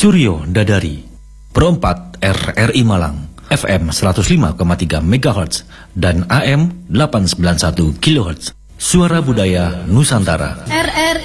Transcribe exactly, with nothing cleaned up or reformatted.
Suryo Dadari, Perempat R R I Malang, F M seratus lima koma tiga megahertz dan A M delapan ratus sembilan puluh satu kilohertz. Suara Budaya Nusantara. R R